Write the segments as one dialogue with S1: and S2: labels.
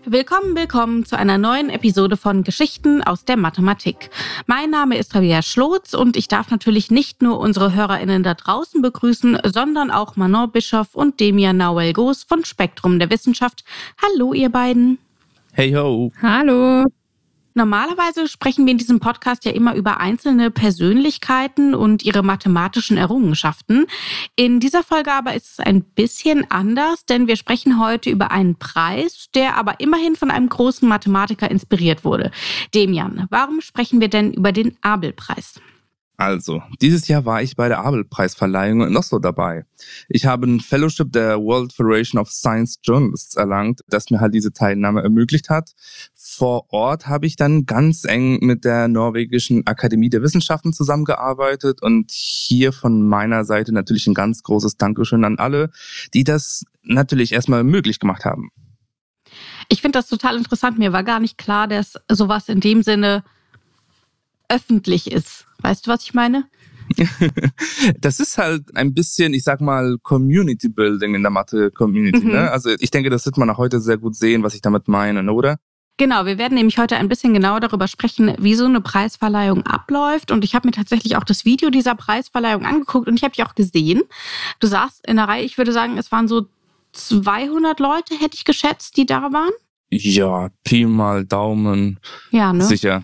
S1: Willkommen zu einer neuen Episode von Geschichten aus der Mathematik. Mein Name ist Rabia Schlotz und ich darf natürlich nicht nur unsere HörerInnen da draußen begrüßen, sondern auch Manon Bischoff und Demian Nauel-Goos von Spektrum der Wissenschaft. Hallo ihr beiden.
S2: Hey ho.
S3: Hallo.
S1: Normalerweise sprechen wir in diesem Podcast ja immer über einzelne Persönlichkeiten und ihre mathematischen Errungenschaften. In dieser Folge aber ist es ein bisschen anders, denn wir sprechen heute über einen Preis, der aber immerhin von einem großen Mathematiker inspiriert wurde. Demian, warum sprechen wir denn über den Abel-Preis?
S2: Also, dieses Jahr war ich bei der Abel-Preisverleihung in Oslo dabei. Ich habe ein Fellowship der World Federation of Science Journalists erlangt, das mir halt diese Teilnahme ermöglicht hat. Vor Ort habe ich dann ganz eng mit der norwegischen Akademie der Wissenschaften zusammengearbeitet und hier von meiner Seite natürlich ein ganz großes Dankeschön an alle, die das natürlich erstmal möglich gemacht haben.
S1: Ich finde das total interessant. Mir war gar nicht klar, dass sowas in dem Sinne öffentlich ist. Weißt du, was ich meine?
S2: Das ist halt ein bisschen, ich sag mal, Community Building in der Mathe-Community. Ne? Also ich denke, das wird man auch heute sehr gut sehen, was ich damit meine, oder?
S1: Genau, wir werden nämlich heute ein bisschen genauer darüber sprechen, wie so eine Preisverleihung abläuft. Und ich habe mir tatsächlich auch das Video dieser Preisverleihung angeguckt und ich habe dich auch gesehen. Du saßt in der Reihe, ich würde sagen, es waren so 200 Leute, hätte ich geschätzt, die da waren.
S2: Ja, Pi mal Daumen.
S1: Ja, ne?
S2: Sicher.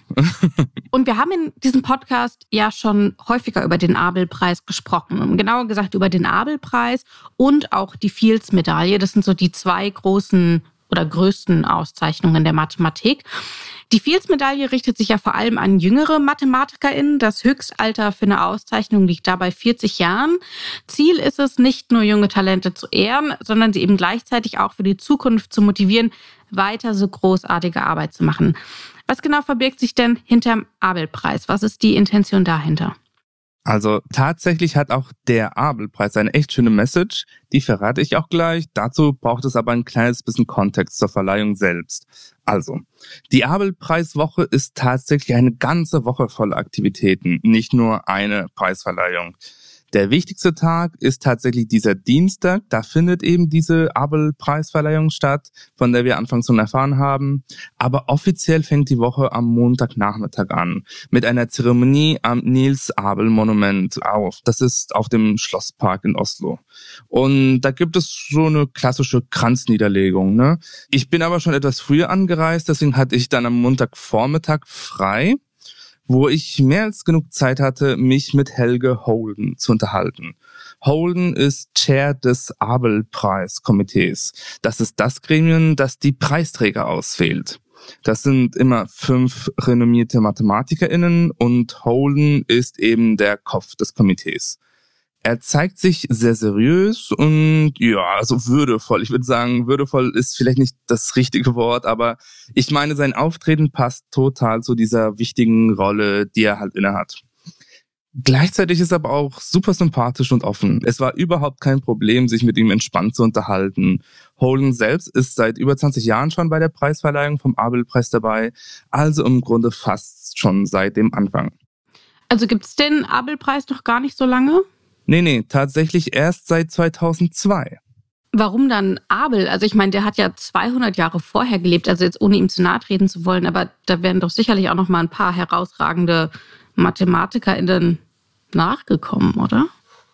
S1: Und wir haben in diesem Podcast ja schon häufiger über den Abel-Preis gesprochen. Genauer gesagt über den Abel-Preis und auch die Fields-Medaille. Das sind so die zwei großen oder größten Auszeichnungen der Mathematik. Die Fields-Medaille richtet sich ja vor allem an jüngere MathematikerInnen. Das Höchstalter für eine Auszeichnung liegt da bei 40 Jahren. Ziel ist es, nicht nur junge Talente zu ehren, sondern sie eben gleichzeitig auch für die Zukunft zu motivieren, weiter so großartige Arbeit zu machen. Was genau verbirgt sich denn hinterm Abel-Preis? Was ist die Intention dahinter?
S2: Also tatsächlich hat auch der Abel-Preis eine echt schöne Message, die verrate ich auch gleich. Dazu braucht es aber ein kleines bisschen Kontext zur Verleihung selbst. Also, die Abel-Preiswoche ist tatsächlich eine ganze Woche voller Aktivitäten, nicht nur eine Preisverleihung. Der wichtigste Tag ist tatsächlich dieser Dienstag. Da findet eben diese Abel-Preisverleihung statt, von der wir anfangs schon erfahren haben. Aber offiziell fängt die Woche am Montagnachmittag an, mit einer Zeremonie am Niels-Abel-Monument auf. Das ist auf dem Schlosspark in Oslo. Und da gibt es so eine klassische Kranzniederlegung, ne? Ich bin aber schon etwas früher angereist, deswegen hatte ich dann am Montagvormittag frei, wo ich mehr als genug Zeit hatte, mich mit Helge Holden zu unterhalten. Holden ist Chair des Abel-Preis-Komitees. Das ist das Gremium, das die Preisträger auswählt. Das sind immer 5 renommierte MathematikerInnen und Holden ist eben der Kopf des Komitees. Er zeigt sich sehr seriös und ja, also würdevoll. Ich würde sagen, würdevoll ist vielleicht nicht das richtige Wort, aber ich meine, sein Auftreten passt total zu dieser wichtigen Rolle, die er halt innehat. Gleichzeitig ist er aber auch super sympathisch und offen. Es war überhaupt kein Problem, sich mit ihm entspannt zu unterhalten. Holden selbst ist seit über 20 Jahren schon bei der Preisverleihung vom Abel-Preis dabei, also im Grunde fast schon seit dem Anfang.
S1: Also gibt's den Abel-Preis noch gar nicht so lange?
S2: Nee, tatsächlich erst seit 2002.
S1: Warum dann Abel? Also ich meine, der hat ja 200 Jahre vorher gelebt, also jetzt ohne ihm zu nahe treten zu wollen, aber da werden doch sicherlich auch noch mal ein paar herausragende MathematikerInnen nachgekommen, oder?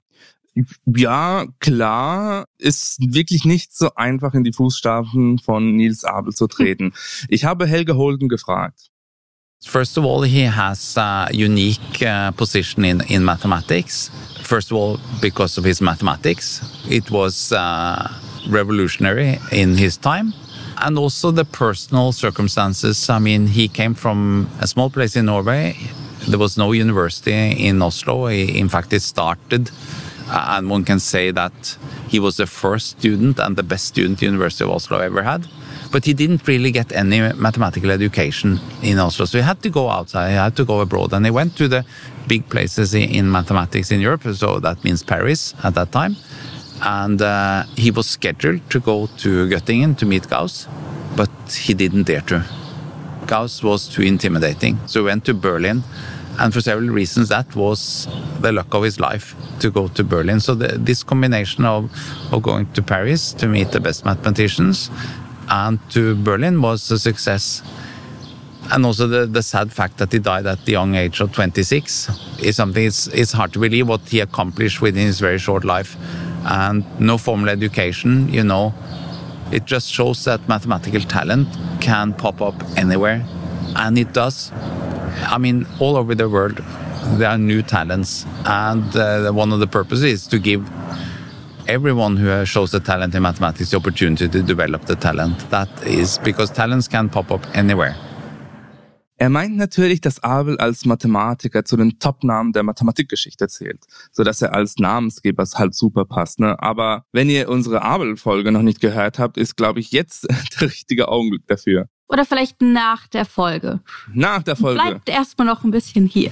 S2: Ja, klar, ist wirklich nicht so einfach in die Fußstapfen von Niels Abel zu treten. Ich habe Helge Holden gefragt.
S4: First of all, he has a unique position in mathematics. First of all, because of his mathematics. It was revolutionary in his time. And also the personal circumstances. I mean, he came from a small place in Norway. There was no university in Oslo. In fact, it started, and one can say that he was the first student and the best student the University of Oslo ever had. But he didn't really get any mathematical education in Oslo. So he had to go outside, he had to go abroad. And he went to the big places in mathematics in Europe. So that means Paris at that time. And he was scheduled to go to Göttingen to meet Gauss, but he didn't dare to. Gauss was too intimidating. So he went to Berlin. And for several reasons, that was the luck of his life to go to Berlin. So this combination of going to Paris to meet the best mathematicians and to Berlin was a success. And also the sad fact that he died at the young age of 26 is something it's hard to believe what he accomplished within his very short life. And no formal education, it just shows that mathematical talent can pop up anywhere. And it does. I mean, all over the world, there are new talents. And one of the purposes is to give everyone who shows a talent in mathematics the opportunity to develop the talent. That is because talents can pop up anywhere.
S2: Er meint natürlich, dass Abel als Mathematiker zu den Top-Namen der Mathematikgeschichte zählt, sodass er als Namensgeber halt super passt. Ne? Aber wenn ihr unsere Abel-Folge noch nicht gehört habt, ist, glaube ich, jetzt der richtige Augenblick dafür.
S1: Oder vielleicht nach der Folge.
S2: Nach der Folge.
S1: Bleibt erstmal noch ein bisschen hier.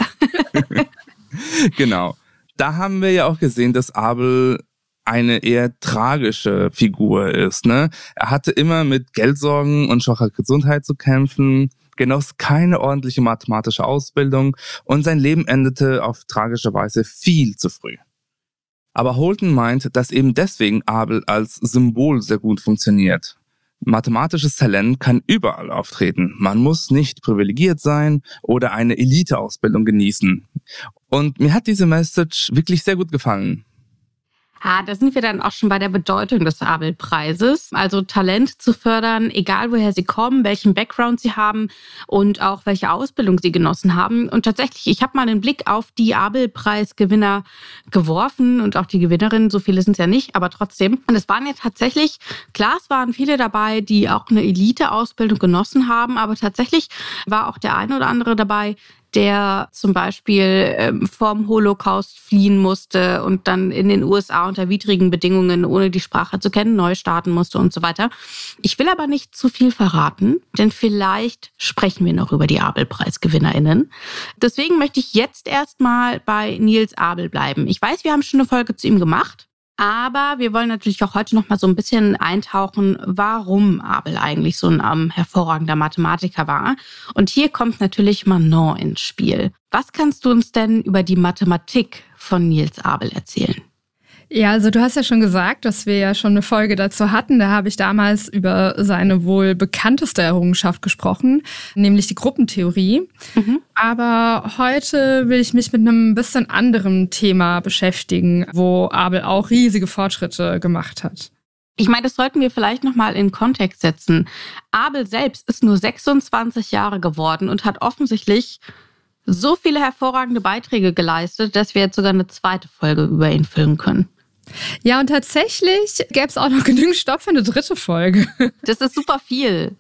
S2: Genau. Da haben wir ja auch gesehen, dass Abel eine eher tragische Figur ist. Ne? Er hatte immer mit Geldsorgen und schwacher Gesundheit zu kämpfen, genoss keine ordentliche mathematische Ausbildung und sein Leben endete auf tragische Weise viel zu früh. Aber Holton meint, dass eben deswegen Abel als Symbol sehr gut funktioniert. Mathematisches Talent kann überall auftreten. Man muss nicht privilegiert sein oder eine Eliteausbildung genießen. Und mir hat diese Message wirklich sehr gut gefallen.
S1: Da sind wir dann auch schon bei der Bedeutung des Abel-Preises. Also Talent zu fördern, egal woher sie kommen, welchen Background sie haben und auch welche Ausbildung sie genossen haben. Und tatsächlich, ich habe mal einen Blick auf die Abel-Preisgewinner geworfen und auch die Gewinnerin, so viele sind es ja nicht, aber trotzdem. Und es waren ja tatsächlich, klar, es waren viele dabei, die auch eine Elite-Ausbildung genossen haben, aber tatsächlich war auch der eine oder andere dabei, der zum Beispiel vom Holocaust fliehen musste und dann in den USA unter widrigen Bedingungen, ohne die Sprache zu kennen, neu starten musste und so weiter. Ich will aber nicht zu viel verraten, denn vielleicht sprechen wir noch über die Abel-PreisgewinnerInnen. Deswegen möchte ich jetzt erstmal bei Niels Abel bleiben. Ich weiß, wir haben schon eine Folge zu ihm gemacht. Aber wir wollen natürlich auch heute noch mal so ein bisschen eintauchen, warum Abel eigentlich so ein hervorragender Mathematiker war. Und hier kommt natürlich Manon ins Spiel. Was kannst du uns denn über die Mathematik von Niels Abel erzählen?
S3: Ja, also du hast ja schon gesagt, dass wir ja schon eine Folge dazu hatten. Da habe ich damals über seine wohl bekannteste Errungenschaft gesprochen, nämlich die Gruppentheorie. Aber heute will ich mich mit einem bisschen anderen Thema beschäftigen, wo Abel auch riesige Fortschritte gemacht hat.
S1: Ich meine, das sollten wir vielleicht nochmal in Kontext setzen. Abel selbst ist nur 26 Jahre geworden und hat offensichtlich so viele hervorragende Beiträge geleistet, dass wir jetzt sogar eine zweite Folge über ihn filmen können.
S3: Ja, und tatsächlich gäbe es auch noch genügend Stoff für eine dritte Folge.
S1: Das ist super viel.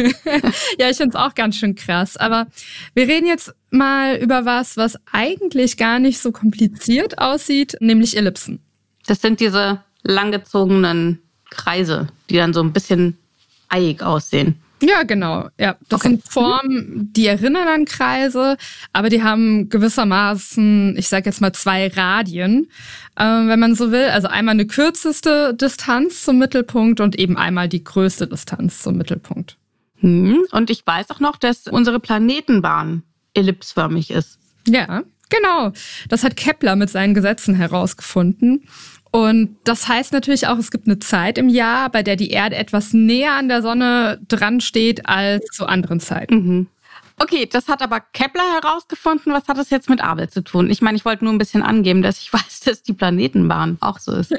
S3: Ja, ich finde es auch ganz schön krass. Aber wir reden jetzt mal über was eigentlich gar nicht so kompliziert aussieht, nämlich Ellipsen.
S1: Das sind diese langgezogenen Kreise, die dann so ein bisschen eiig aussehen.
S3: Ja, genau. Ja, das sind Formen, die erinnern an Kreise, aber die haben gewissermaßen, ich sage jetzt mal 2 Radien, wenn man so will. Also einmal eine kürzeste Distanz zum Mittelpunkt und eben einmal die größte Distanz zum Mittelpunkt.
S1: Und ich weiß auch noch, dass unsere Planetenbahn ellipsförmig ist.
S3: Ja, genau. Das hat Kepler mit seinen Gesetzen herausgefunden. Und das heißt natürlich auch, es gibt eine Zeit im Jahr, bei der die Erde etwas näher an der Sonne dran steht als zu anderen Zeiten.
S1: Okay, das hat aber Kepler herausgefunden. Was hat das jetzt mit Abel zu tun? Ich meine, ich wollte nur ein bisschen angeben, dass ich weiß, dass die Planetenbahn auch so ist.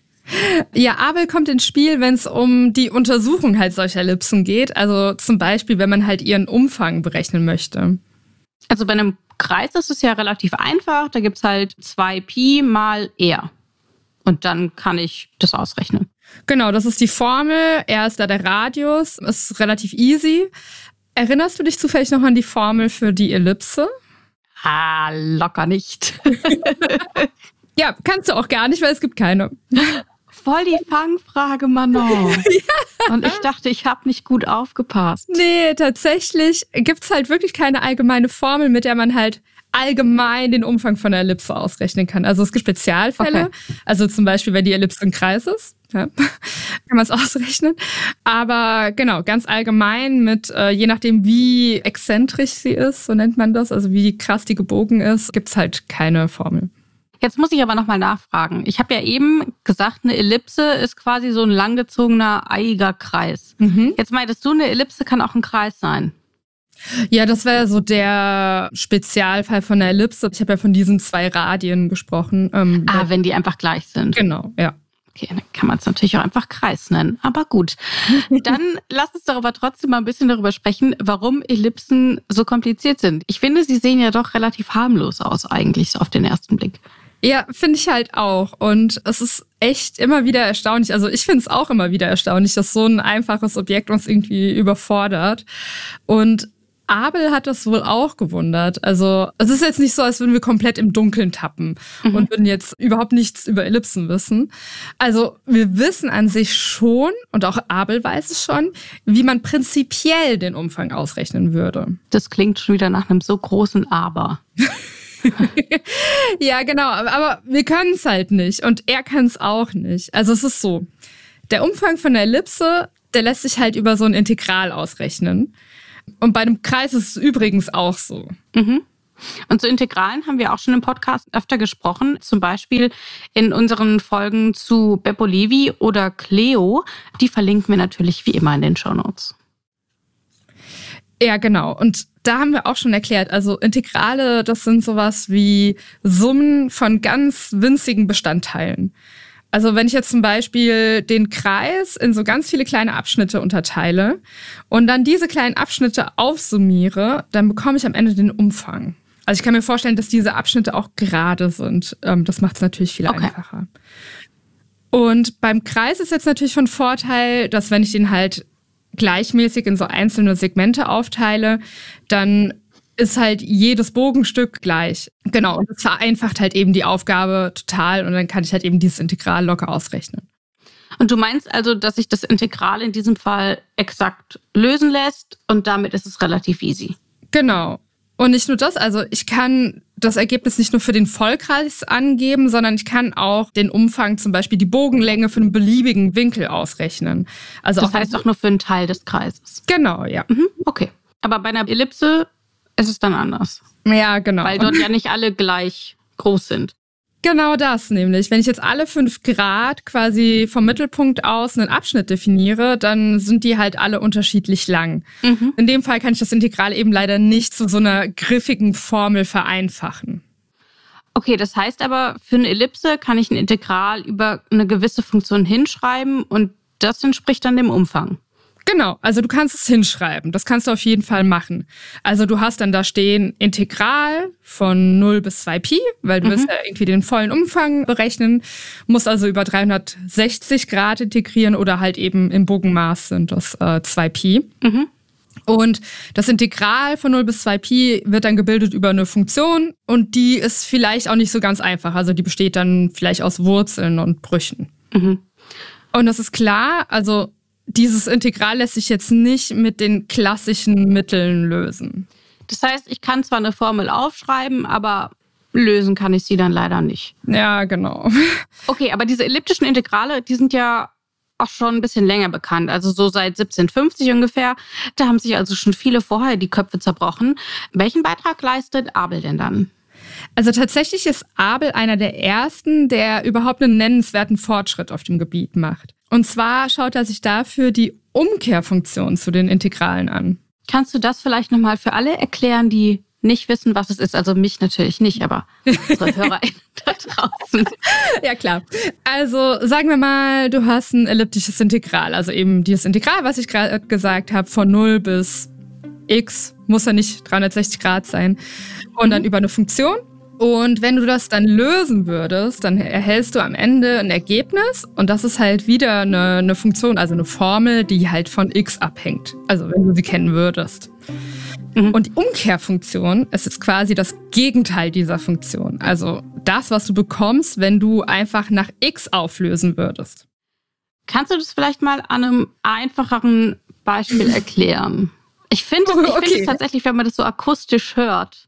S3: Ja, Abel kommt ins Spiel, wenn es um die Untersuchung halt solcher Ellipsen geht. Also zum Beispiel, wenn man halt ihren Umfang berechnen möchte.
S1: Also bei einem Kreis ist es ja relativ einfach. Da gibt es halt 2π mal r. Und dann kann ich das ausrechnen.
S3: Genau, das ist die Formel. R ist da der Radius. Ist relativ easy. Erinnerst du dich zufällig noch an die Formel für die Ellipse?
S1: Locker nicht.
S3: Ja, kannst du auch gar nicht, weil es gibt keine.
S1: Voll die Fangfrage, Manon. Ja. Und ich dachte, ich habe nicht gut aufgepasst.
S3: Nee, tatsächlich gibt's halt wirklich keine allgemeine Formel, mit der man halt allgemein den Umfang von der Ellipse ausrechnen kann. Also es gibt Spezialfälle, also zum Beispiel, wenn die Ellipse ein Kreis ist, ja, kann man es ausrechnen. Aber genau, ganz allgemein mit, je nachdem wie exzentrisch sie ist, so nennt man das, also wie krass die gebogen ist, gibt's halt keine Formel.
S1: Jetzt muss ich aber nochmal nachfragen. Ich habe ja eben gesagt, eine Ellipse ist quasi so ein langgezogener, eiiger Kreis. Jetzt meintest du, eine Ellipse kann auch ein Kreis sein.
S3: Ja, das wäre so der Spezialfall von der Ellipse. Ich habe ja von diesen 2 Radien gesprochen.
S1: Wenn die einfach gleich sind.
S3: Genau, ja.
S1: Okay, dann kann man es natürlich auch einfach Kreis nennen. Aber gut, dann lass uns doch aber trotzdem mal ein bisschen darüber sprechen, warum Ellipsen so kompliziert sind. Ich finde, sie sehen ja doch relativ harmlos aus eigentlich, so auf den ersten Blick.
S3: Ja, finde ich halt auch. Und es ist echt immer wieder erstaunlich. Also ich finde es auch immer wieder erstaunlich, dass so ein einfaches Objekt uns irgendwie überfordert. Und Abel hat das wohl auch gewundert. Also es ist jetzt nicht so, als würden wir komplett im Dunkeln tappen und würden jetzt überhaupt nichts über Ellipsen wissen. Also wir wissen an sich schon, und auch Abel weiß es schon, wie man prinzipiell den Umfang ausrechnen würde.
S1: Das klingt schon wieder nach einem so großen Aber.
S3: Ja, genau. Aber wir können es halt nicht. Und er kann es auch nicht. Also es ist so, der Umfang von der Ellipse, der lässt sich halt über so ein Integral ausrechnen. Und bei einem Kreis ist es übrigens auch so.
S1: Und zu Integralen haben wir auch schon im Podcast öfter gesprochen. Zum Beispiel in unseren Folgen zu Beppo Levi oder Cleo. Die verlinken wir natürlich wie immer in den Shownotes.
S3: Ja, genau. Und da haben wir auch schon erklärt, also Integrale, das sind sowas wie Summen von ganz winzigen Bestandteilen. Also wenn ich jetzt zum Beispiel den Kreis in so ganz viele kleine Abschnitte unterteile und dann diese kleinen Abschnitte aufsummiere, dann bekomme ich am Ende den Umfang. Also ich kann mir vorstellen, dass diese Abschnitte auch gerade sind. Das macht es natürlich viel einfacher. Und beim Kreis ist jetzt natürlich von Vorteil, dass wenn ich den halt gleichmäßig in so einzelne Segmente aufteile, dann ist halt jedes Bogenstück gleich. Genau, und das vereinfacht halt eben die Aufgabe total und dann kann ich halt eben dieses Integral locker ausrechnen.
S1: Und du meinst also, dass sich das Integral in diesem Fall exakt lösen lässt und damit ist es relativ easy?
S3: Genau. Und nicht nur das, also ich kann das Ergebnis nicht nur für den Vollkreis angeben, sondern ich kann auch den Umfang, zum Beispiel die Bogenlänge für einen beliebigen Winkel ausrechnen. Also
S1: das heißt auch nur für einen Teil des Kreises?
S3: Genau, ja.
S1: Okay. Aber bei einer Ellipse ist es dann anders?
S3: Ja, genau.
S1: Weil dort ja nicht alle gleich groß sind.
S3: Genau das nämlich. Wenn ich jetzt alle 5 Grad quasi vom Mittelpunkt aus einen Abschnitt definiere, dann sind die halt alle unterschiedlich lang. In dem Fall kann ich das Integral eben leider nicht zu so einer griffigen Formel vereinfachen.
S1: Okay, das heißt aber, für eine Ellipse kann ich ein Integral über eine gewisse Funktion hinschreiben und das entspricht dann dem Umfang.
S3: Genau, also du kannst es hinschreiben. Das kannst du auf jeden Fall machen. Also du hast dann da stehen Integral von 0 bis 2 Pi, weil du willst ja irgendwie den vollen Umfang berechnen, musst also über 360 Grad integrieren oder halt eben im Bogenmaß sind das 2 Pi. Und das Integral von 0 bis 2 Pi wird dann gebildet über eine Funktion und die ist vielleicht auch nicht so ganz einfach. Also die besteht dann vielleicht aus Wurzeln und Brüchen. Und das ist klar, also dieses Integral lässt sich jetzt nicht mit den klassischen Mitteln lösen.
S1: Das heißt, ich kann zwar eine Formel aufschreiben, aber lösen kann ich sie dann leider nicht.
S3: Ja, genau.
S1: Okay, aber diese elliptischen Integrale, die sind ja auch schon ein bisschen länger bekannt. Also so seit 1750 ungefähr. Da haben sich also schon viele vorher die Köpfe zerbrochen. Welchen Beitrag leistet Abel denn dann?
S3: Also tatsächlich ist Abel einer der ersten, der überhaupt einen nennenswerten Fortschritt auf dem Gebiet macht. Und zwar schaut er sich dafür die Umkehrfunktion zu den Integralen an.
S1: Kannst du das vielleicht nochmal für alle erklären, die nicht wissen, was es ist? Also mich natürlich nicht, aber unsere HörerInnen da draußen.
S3: Ja, klar. Also sagen wir mal, du hast ein elliptisches Integral. Also eben dieses Integral, was ich gerade gesagt habe, von 0 bis x, muss ja nicht 360 Grad sein. Und dann über eine Funktion. Und wenn du das dann lösen würdest, dann erhältst du am Ende ein Ergebnis und das ist halt wieder eine Funktion, also eine Formel, die halt von x abhängt. Also wenn du sie kennen würdest. Und die Umkehrfunktion ist jetzt quasi das Gegenteil dieser Funktion. Also das, was du bekommst, wenn du einfach nach x auflösen würdest.
S1: Kannst du das vielleicht mal an einem einfacheren Beispiel erklären? Ich finde es tatsächlich, wenn man das so akustisch hört,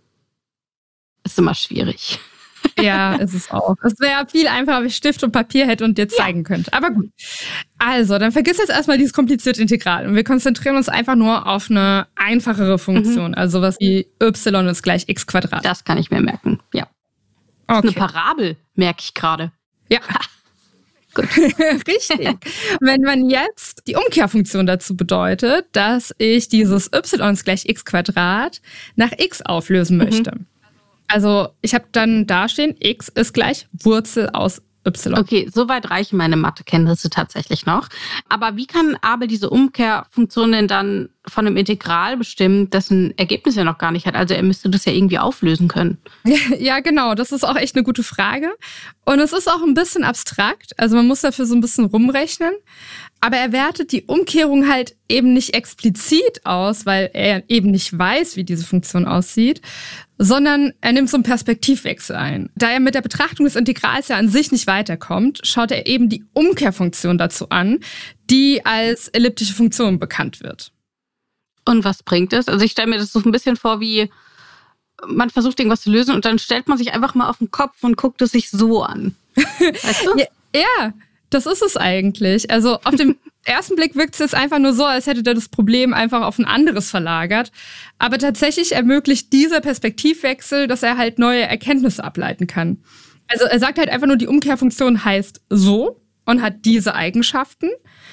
S1: ist immer schwierig.
S3: Ja, ist es auch. Es wäre viel einfacher, wenn ich Stift und Papier hätte und dir zeigen könnte. Aber gut. Also, dann vergiss jetzt erstmal dieses komplizierte Integral. Und wir konzentrieren uns einfach nur auf eine einfachere Funktion. Also was wie y ist gleich x².
S1: Das kann ich mir merken, ja. Das ist eine Parabel, merke ich gerade.
S3: Ja. Gut. Richtig. Wenn man jetzt die Umkehrfunktion dazu bedeutet, dass ich dieses y ist gleich x² nach x auflösen möchte. Also ich habe dann da stehen, x ist gleich Wurzel aus y.
S1: Okay, soweit reichen meine Mathekenntnisse tatsächlich noch. Aber wie kann Abel diese Umkehrfunktion denn dann von einem Integral bestimmen, dessen Ergebnis er noch gar nicht hat? Also er müsste das ja irgendwie auflösen können.
S3: Ja, genau. Das ist auch echt eine gute Frage. Und es ist auch ein bisschen abstrakt. Also man muss dafür so ein bisschen rumrechnen. Aber er wertet die Umkehrung halt eben nicht explizit aus, weil er eben nicht weiß, wie diese Funktion aussieht, sondern er nimmt so einen Perspektivwechsel ein. Da er mit der Betrachtung des Integrals ja an sich nicht weiterkommt, schaut er eben die Umkehrfunktion dazu an, die als elliptische Funktion bekannt wird.
S1: Und was bringt es? Also ich stelle mir das so ein bisschen vor, wie man versucht, irgendwas zu lösen und dann stellt man sich einfach mal auf den Kopf und guckt es sich so an. Weißt du?
S3: Ja, das ist es eigentlich. Also auf dem ersten Blick wirkt es jetzt einfach nur so, als hätte er das Problem einfach auf ein anderes verlagert. Aber tatsächlich ermöglicht dieser Perspektivwechsel, dass er halt neue Erkenntnisse ableiten kann. Also er sagt halt einfach nur, die Umkehrfunktion heißt so und hat diese Eigenschaften.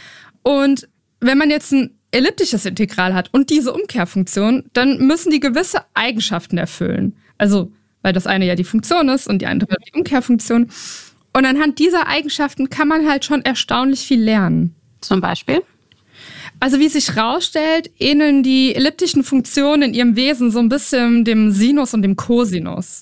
S3: Und wenn man jetzt ein elliptisches Integral hat und diese Umkehrfunktion, dann müssen die gewisse Eigenschaften erfüllen. Also, weil das eine ja die Funktion ist und die andere die Umkehrfunktion. Und anhand dieser Eigenschaften kann man halt schon erstaunlich viel lernen.
S1: Zum Beispiel?
S3: Also wie sich rausstellt, ähneln die elliptischen Funktionen in ihrem Wesen so ein bisschen dem Sinus und dem Cosinus.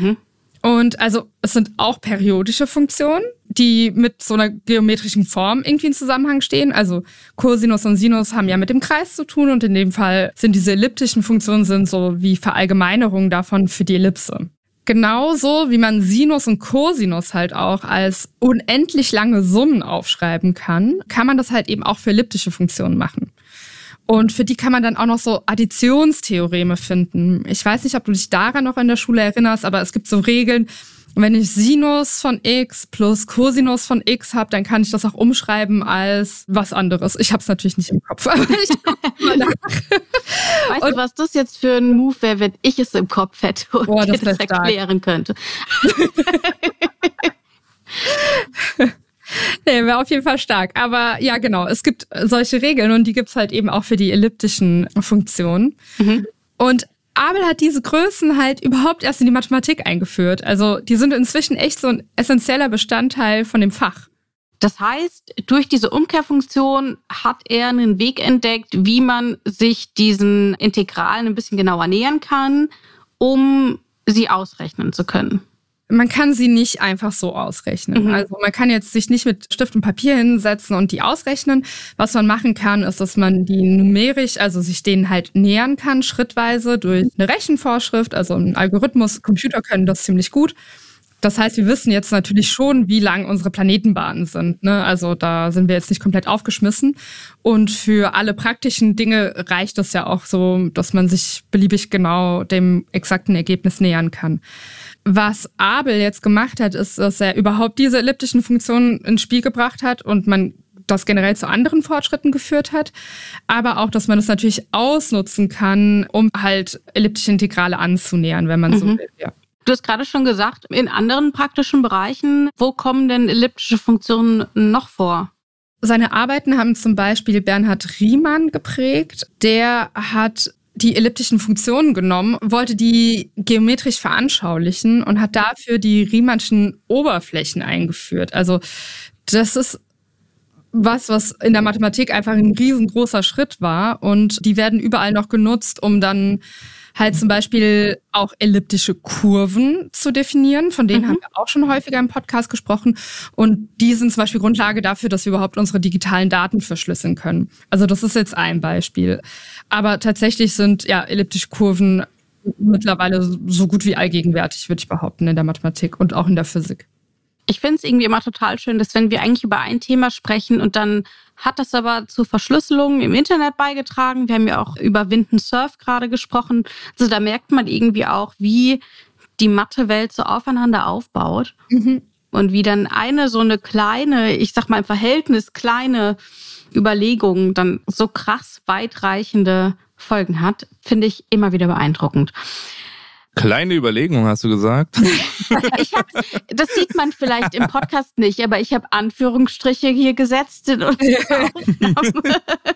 S3: Und also es sind auch periodische Funktionen, die mit so einer geometrischen Form irgendwie in Zusammenhang stehen. Also Cosinus und Sinus haben ja mit dem Kreis zu tun und in dem Fall sind diese elliptischen Funktionen sind so wie Verallgemeinerungen davon für die Ellipse. Genauso wie man Sinus und Cosinus halt auch als unendlich lange Summen aufschreiben kann man das halt eben auch für elliptische Funktionen machen. Und für die kann man dann auch noch so Additionstheoreme finden. Ich weiß nicht, ob du dich daran noch in der Schule erinnerst, aber es gibt so Regeln, wenn ich Sinus von x plus Cosinus von x habe, dann kann ich das auch umschreiben als was anderes. Ich habe es natürlich nicht im Kopf, aber ich gucke mal nach.
S1: Weißt du, was das jetzt für ein Move wäre, wenn ich es im Kopf hätte und dir das erklären könnte?
S3: Nee, wäre auf jeden Fall stark. Aber ja, genau, es gibt solche Regeln und die gibt's halt eben auch für die elliptischen Funktionen. Und Abel hat diese Größen halt überhaupt erst in die Mathematik eingeführt. Also die sind inzwischen echt so ein essentieller Bestandteil von dem Fach.
S1: Das heißt, durch diese Umkehrfunktion hat er einen Weg entdeckt, wie man sich diesen Integralen ein bisschen genauer nähern kann, um sie ausrechnen zu können.
S3: Man kann sie nicht einfach so ausrechnen. Also man kann jetzt sich nicht mit Stift und Papier hinsetzen und die ausrechnen. Was man machen kann, ist, dass man die numerisch, also sich denen halt nähern kann, schrittweise durch eine Rechenvorschrift, also ein Algorithmus. Computer können das ziemlich gut. Das heißt, wir wissen jetzt natürlich schon, wie lang unsere Planetenbahnen sind, ne? Also da sind wir jetzt nicht komplett aufgeschmissen. Und für alle praktischen Dinge reicht es ja auch so, dass man sich beliebig genau dem exakten Ergebnis nähern kann. Was Abel jetzt gemacht hat, ist, dass er überhaupt diese elliptischen Funktionen ins Spiel gebracht hat und man das generell zu anderen Fortschritten geführt hat, aber auch, dass man das natürlich ausnutzen kann, um halt elliptische Integrale anzunähern, wenn man so will. Ja.
S1: Du hast gerade schon gesagt, in anderen praktischen Bereichen, wo kommen denn elliptische Funktionen noch vor?
S3: Seine Arbeiten haben zum Beispiel Bernhard Riemann geprägt. Der hat die elliptischen Funktionen genommen, wollte die geometrisch veranschaulichen und hat dafür die Riemannschen Oberflächen eingeführt. Also das ist was in der Mathematik einfach ein riesengroßer Schritt war und die werden überall noch genutzt, um dann halt zum Beispiel auch elliptische Kurven zu definieren. Von denen haben wir auch schon häufiger im Podcast gesprochen. Und die sind zum Beispiel Grundlage dafür, dass wir überhaupt unsere digitalen Daten verschlüsseln können. Also das ist jetzt ein Beispiel. Aber tatsächlich sind ja elliptische Kurven mittlerweile so gut wie allgegenwärtig, würde ich behaupten, in der Mathematik und auch in der Physik.
S1: Ich finde es irgendwie immer total schön, dass wenn wir eigentlich über ein Thema sprechen und dann hat das aber zu Verschlüsselungen im Internet beigetragen. Wir haben ja auch über Wind und Surf gerade gesprochen. Also da merkt man irgendwie auch, wie die Mathe-Welt so aufeinander aufbaut. Und wie dann eine so eine kleine, ich sag mal im Verhältnis kleine Überlegung dann so krass weitreichende Folgen hat, finde ich immer wieder beeindruckend.
S2: Kleine Überlegung, hast du gesagt?
S1: Das sieht man vielleicht im Podcast nicht, aber ich habe Anführungsstriche hier gesetzt in unserer Aufnahme.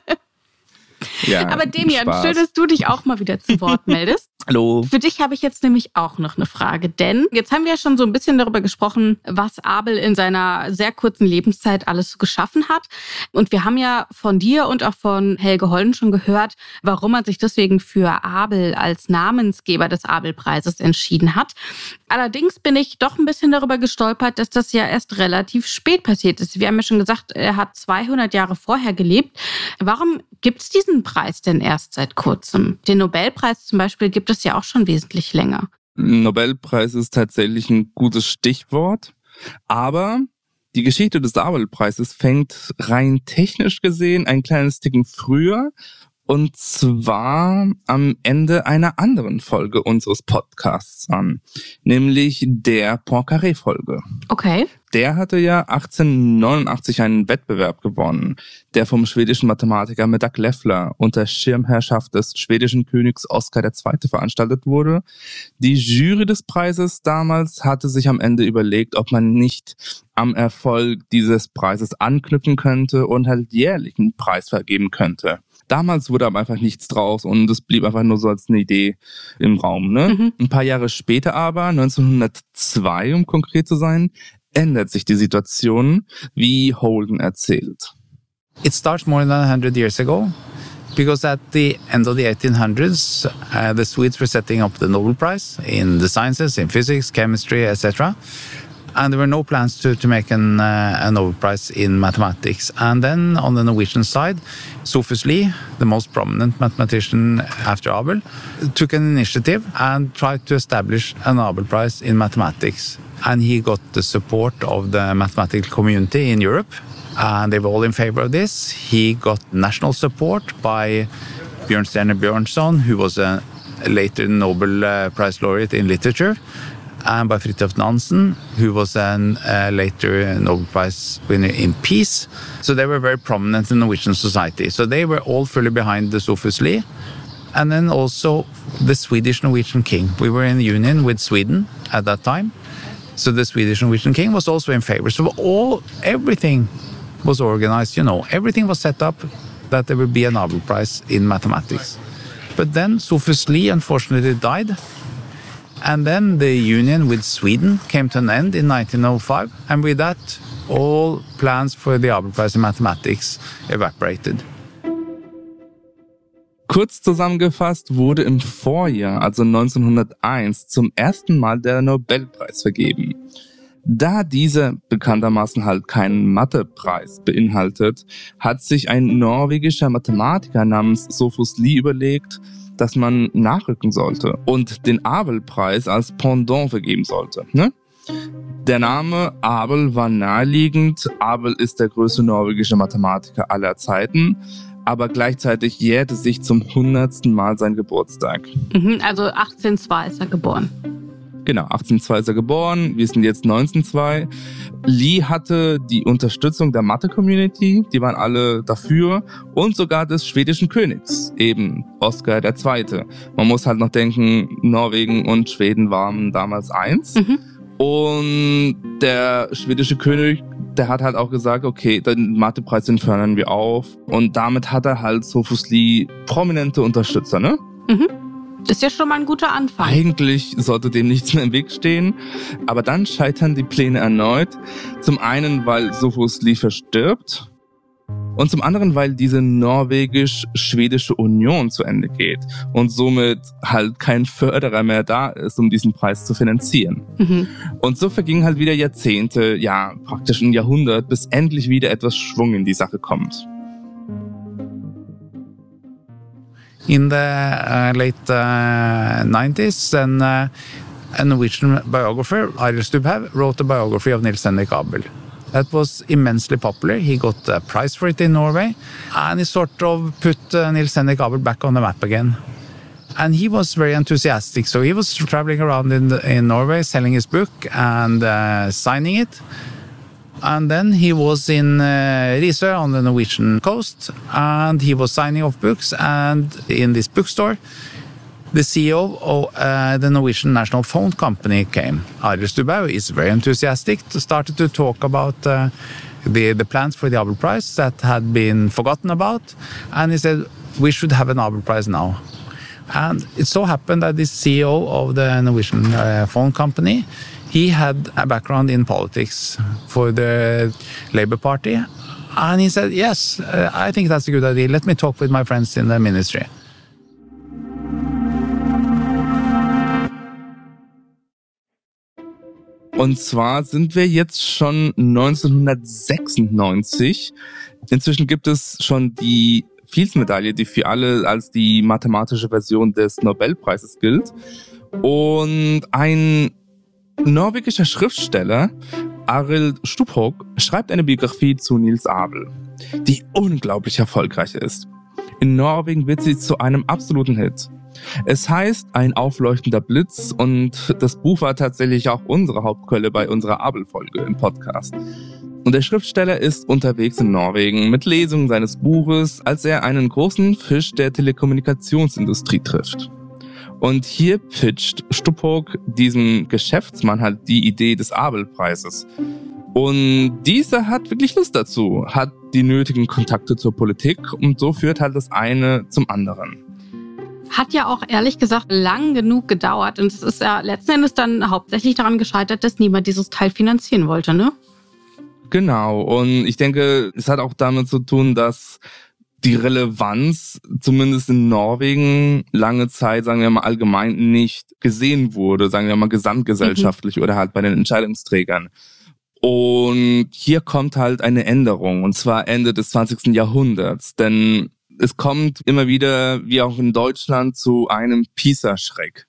S2: Ja,
S1: aber Demian, schön, dass du dich auch mal wieder zu Wort meldest.
S2: Hallo.
S1: Für dich habe ich jetzt nämlich auch noch eine Frage, denn jetzt haben wir ja schon so ein bisschen darüber gesprochen, was Abel in seiner sehr kurzen Lebenszeit alles so geschaffen hat. Und wir haben ja von dir und auch von Helge Holden schon gehört, warum man sich deswegen für Abel als Namensgeber des Abelpreises entschieden hat. Allerdings bin ich doch ein bisschen darüber gestolpert, dass das ja erst relativ spät passiert ist. Wir haben ja schon gesagt, er hat 200 Jahre vorher gelebt. Warum gibt es diesen Preis denn erst seit kurzem? Den Nobelpreis zum Beispiel gibt es ja auch schon wesentlich länger.
S2: Nobelpreis ist tatsächlich ein gutes Stichwort, aber die Geschichte des Abelpreises fängt rein technisch gesehen ein kleines Ticken früher, und zwar am Ende einer anderen Folge unseres Podcasts an, nämlich der Poincaré-Folge.
S1: Okay.
S2: Der hatte ja 1889 einen Wettbewerb gewonnen, der vom schwedischen Mathematiker Medak Leffler unter Schirmherrschaft des schwedischen Königs Oskar II. Veranstaltet wurde. Die Jury des Preises damals hatte sich am Ende überlegt, ob man nicht am Erfolg dieses Preises anknüpfen könnte und halt jährlich einen Preis vergeben könnte. Damals wurde aber einfach nichts draus und es blieb einfach nur so als eine Idee im Raum. Ne? Ein paar Jahre später aber, 1902 um konkret zu sein, ändert sich die Situation, wie Holden erzählt.
S4: It starts more than 100 years ago, because at the end of the 1800s, the Swedes were setting up the Nobel Prize in the sciences, in physics, chemistry, etc. And there were no plans to make a Nobel Prize in mathematics. And then on the Norwegian side, Sophus Lie, the most prominent mathematician after Abel, took an initiative and tried to establish a Nobel Prize in mathematics. And he got the support of the mathematical community in Europe. And they were all in favor of this. He got national support by Bjørnstjerne Bjørnson, who was a later Nobel Prize laureate in literature, and by Fridtjof Nansen, who was a later Nobel Prize winner in peace. So they were very prominent in Norwegian society. So they were all fully behind the Sophus Lie. And then also the Swedish Norwegian king. We were in union with Sweden at that time. So the Swedish Norwegian king was also in favor. So everything was organized, everything was set up that there would be a Nobel Prize in mathematics. But then Sophus Lie unfortunately died. And then the union with Sweden came to an end in 1905. And with that, all plans for the Nobel Prize in mathematics evaporated.
S2: Kurz zusammengefasst wurde im Vorjahr, also 1901, zum ersten Mal der Nobelpreis vergeben. Da dieser bekanntermaßen halt keinen Mathepreis beinhaltet, hat sich ein norwegischer Mathematiker namens Sophus Lie überlegt, dass man nachrücken sollte und den Abelpreis als Pendant vergeben sollte. Ne? Der Name Abel war naheliegend. Abel ist der größte norwegische Mathematiker aller Zeiten, aber gleichzeitig jährte sich zum 100. Mal sein Geburtstag.
S1: Also 1802 ist er geboren.
S2: Genau, 1802 ist er geboren, wir sind jetzt 1902. Lie hatte die Unterstützung der Mathe-Community, die waren alle dafür, und sogar des schwedischen Königs, eben Oskar II. Man muss halt noch denken, Norwegen und Schweden waren damals eins. Und der schwedische König, der hat halt auch gesagt, okay, den Mathepreis, den fördern wir auf. Und damit hat er halt Sophus Lie prominente Unterstützer, ne?
S1: Das ist ja schon mal ein guter Anfang.
S2: Eigentlich sollte dem nichts mehr im Weg stehen, aber dann scheitern die Pläne erneut. Zum einen, weil Sophus Lie verstirbt und zum anderen, weil diese norwegisch-schwedische Union zu Ende geht und somit halt kein Förderer mehr da ist, um diesen Preis zu finanzieren. Und so vergingen halt wieder Jahrzehnte, ja praktisch ein Jahrhundert, bis endlich wieder etwas Schwung in die Sache kommt.
S4: In the late 90s, then a Norwegian biographer, Arild Stubhaug, wrote a biography of Niels Henrik Abel. That was immensely popular. He got a prize for it in Norway, and he sort of put Niels Henrik Abel back on the map again. And he was very enthusiastic, so he was traveling around in Norway, selling his book and signing it. And then he was in Risør on the Norwegian coast, and he was signing off books. And in this bookstore, the CEO of the Norwegian National Phone Company came. Arild Stubhaug is very enthusiastic, started to talk about the plans for the Abel Prize that had been forgotten about. And he said, we should have an Abel Prize now. And it so happened that the CEO of the Norwegian phone company, he had a background in politics for the Labour Party. And he said, yes, I think that's a good idea. Let me talk with my friends in the ministry.
S2: Und zwar sind wir jetzt schon 1996. Inzwischen gibt es schon die Fields-Medaille, die für alle als die mathematische Version des Nobelpreises gilt. Und ein norwegischer Schriftsteller, Arild Stubhaug, schreibt eine Biografie zu Niels Abel, die unglaublich erfolgreich ist. In Norwegen wird sie zu einem absoluten Hit. Es heißt Ein aufleuchtender Blitz und das Buch war tatsächlich auch unsere Hauptquelle bei unserer Abel-Folge im Podcast. Und der Schriftsteller ist unterwegs in Norwegen mit Lesungen seines Buches, als er einen großen Fisch der Telekommunikationsindustrie trifft. Und hier pitcht Stubhaug diesem Geschäftsmann halt die Idee des Abel-Preises. Und dieser hat wirklich Lust dazu, hat die nötigen Kontakte zur Politik und so führt halt das eine zum anderen.
S1: Hat ja auch ehrlich gesagt lang genug gedauert und es ist ja letzten Endes dann hauptsächlich daran gescheitert, dass niemand dieses Teil finanzieren wollte, ne?
S2: Genau, und ich denke, es hat auch damit zu tun, dass die Relevanz zumindest in Norwegen lange Zeit, sagen wir mal allgemein, nicht gesehen wurde, sagen wir mal gesamtgesellschaftlich oder halt bei den Entscheidungsträgern. Und hier kommt halt eine Änderung, und zwar Ende des 20. Jahrhunderts, denn es kommt immer wieder, wie auch in Deutschland, zu einem PISA-Schreck.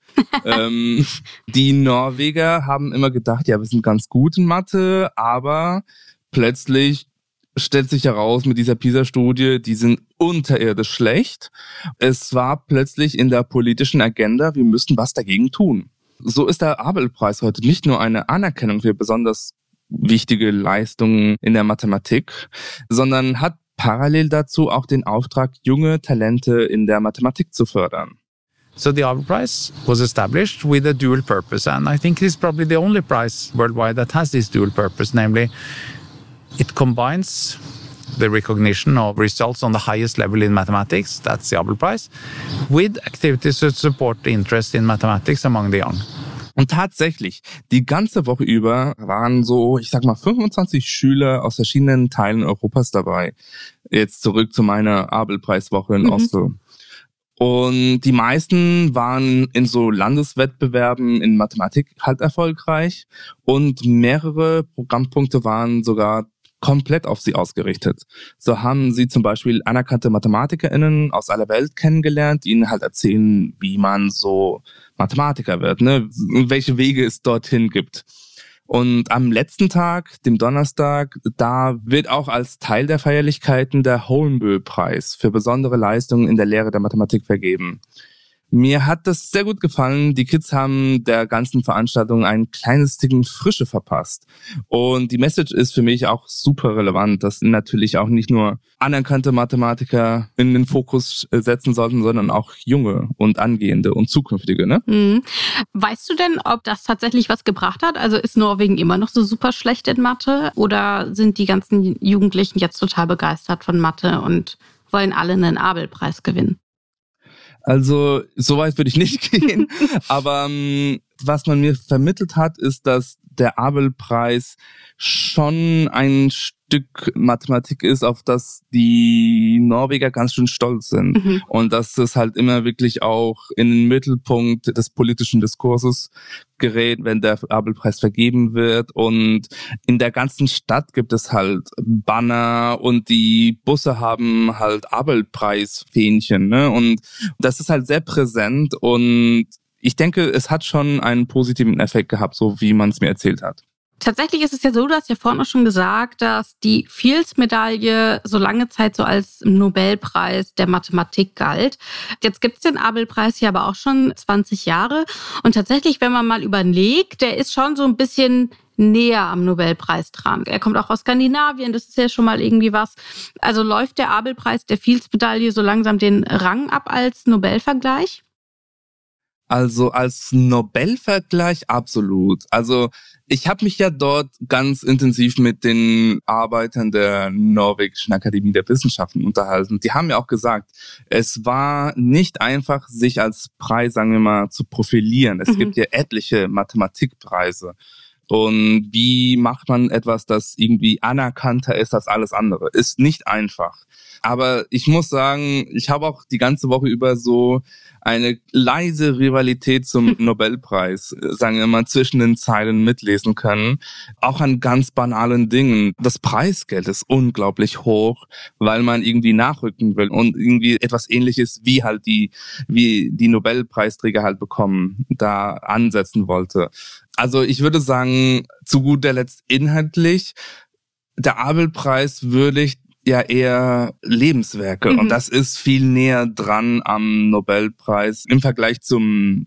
S2: Die Norweger haben immer gedacht, ja, wir sind ganz gut in Mathe, aber plötzlich stellt sich heraus mit dieser PISA-Studie, die sind unterirdisch schlecht. Es war plötzlich in der politischen Agenda, wir müssten was dagegen tun. So ist der Abel-Preis heute nicht nur eine Anerkennung für besonders wichtige Leistungen in der Mathematik, sondern hat parallel dazu auch den Auftrag, junge Talente in der Mathematik zu fördern.
S4: So the Abel Prize was established with a dual purpose, and I think it's probably the only prize worldwide that has this dual purpose, namely it combines the recognition of results on the highest level in mathematics, that's the Abel Prize, with activities to support the interest in mathematics among the young.
S2: Und tatsächlich, die ganze Woche über waren so, ich sag mal, 25 Schüler aus verschiedenen Teilen Europas dabei. Jetzt zurück zu meiner Abel-Preiswoche in Oslo. Und die meisten waren in so Landeswettbewerben in Mathematik halt erfolgreich und mehrere Programmpunkte waren sogar komplett auf sie ausgerichtet. So haben sie zum Beispiel anerkannte MathematikerInnen aus aller Welt kennengelernt, die ihnen halt erzählen, wie man so Mathematiker wird, ne? Welche Wege es dorthin gibt. Und am letzten Tag, dem Donnerstag, da wird auch als Teil der Feierlichkeiten der Holmboe-Preis für besondere Leistungen in der Lehre der Mathematik vergeben. Mir hat das sehr gut gefallen. Die Kids haben der ganzen Veranstaltung ein kleines Ticken Frische verpasst. Und die Message ist für mich auch super relevant, dass natürlich auch nicht nur anerkannte Mathematiker in den Fokus setzen sollten, sondern auch junge und angehende und zukünftige, ne?
S1: Weißt du denn, ob das tatsächlich was gebracht hat? Also ist Norwegen immer noch so super schlecht in Mathe oder sind die ganzen Jugendlichen jetzt total begeistert von Mathe und wollen alle einen Abel-Preis gewinnen?
S2: Also, so weit würde ich nicht gehen. Aber was man mir vermittelt hat, ist, dass der Abel-Preis schon ein Stück Mathematik ist, auf das die Norweger ganz schön stolz sind. Und dass es halt immer wirklich auch in den Mittelpunkt des politischen Diskurses gerät, wenn der Abel-Preis vergeben wird. Und in der ganzen Stadt gibt es halt Banner und die Busse haben halt Abel-Preis-Fähnchen, ne? Und das ist halt sehr präsent und ich denke, es hat schon einen positiven Effekt gehabt, so wie man es mir erzählt hat.
S1: Tatsächlich ist es ja so, du hast ja vorhin auch schon gesagt, dass die Fields-Medaille so lange Zeit so als Nobelpreis der Mathematik galt. Jetzt gibt es den Abel-Preis ja aber auch schon 20 Jahre. Und tatsächlich, wenn man mal überlegt, der ist schon so ein bisschen näher am Nobelpreis dran. Er kommt auch aus Skandinavien, das ist ja schon mal irgendwie was. Also läuft der Abel-Preis der Fields-Medaille so langsam den Rang ab als Nobelvergleich?
S2: Also als Nobelvergleich absolut. Also ich habe mich ja dort ganz intensiv mit den Arbeitern der Norwegischen Akademie der Wissenschaften unterhalten. Die haben ja auch gesagt, es war nicht einfach, sich als Preis, sagen wir mal, zu profilieren. Es gibt ja etliche Mathematikpreise. Und wie macht man etwas, das irgendwie anerkannter ist als alles andere? Ist nicht einfach. Aber ich muss sagen, ich habe auch die ganze Woche über so eine leise Rivalität zum Nobelpreis, sagen wir mal, zwischen den Zeilen mitlesen können. Auch an ganz banalen Dingen. Das Preisgeld ist unglaublich hoch, weil man irgendwie nachrücken will und irgendwie etwas Ähnliches wie die Nobelpreisträger halt bekommen, da ansetzen wollte. Also ich würde sagen, zu guter Letzt inhaltlich, der Abel-Preis würdigt ja eher Lebenswerke. Und das ist viel näher dran am Nobelpreis im Vergleich zur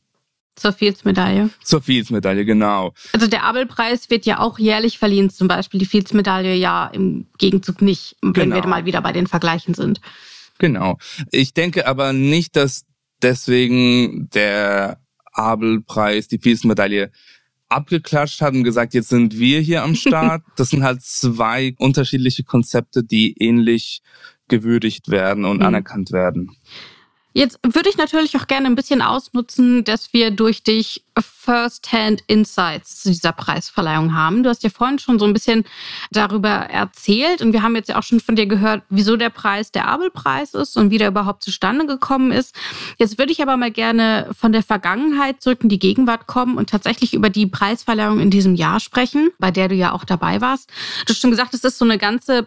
S1: Fields-Medaille.
S2: Zur Fields-Medaille, genau.
S1: Also der Abel-Preis wird ja auch jährlich verliehen, zum Beispiel die Fields-Medaille ja im Gegenzug nicht, wenn wir mal wieder bei den Vergleichen sind.
S2: Genau. Ich denke aber nicht, dass deswegen der Abel-Preis die Fields-Medaille abgeklatscht hat und gesagt, jetzt sind wir hier am Start. Das sind halt zwei unterschiedliche Konzepte, die ähnlich gewürdigt werden und anerkannt werden.
S1: Jetzt würde ich natürlich auch gerne ein bisschen ausnutzen, dass wir durch dich First-Hand Insights zu dieser Preisverleihung haben. Du hast ja vorhin schon so ein bisschen darüber erzählt und wir haben jetzt ja auch schon von dir gehört, wieso der Preis der Abel-Preis ist und wie der überhaupt zustande gekommen ist. Jetzt würde ich aber mal gerne von der Vergangenheit zurück in die Gegenwart kommen und tatsächlich über die Preisverleihung in diesem Jahr sprechen, bei der du ja auch dabei warst. Du hast schon gesagt, es ist so eine ganze